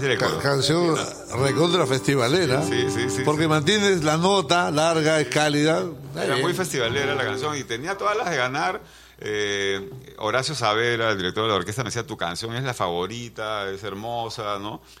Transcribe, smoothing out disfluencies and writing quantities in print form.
directo. Canción recontra festivalera. Sí. Porque mantienes la nota larga, es cálida. Era muy festivalera la canción y tenía todas las de ganar. Horacio Savera, el director de la orquesta, me decía: tu canción es la favorita, es hermosa, ¿no?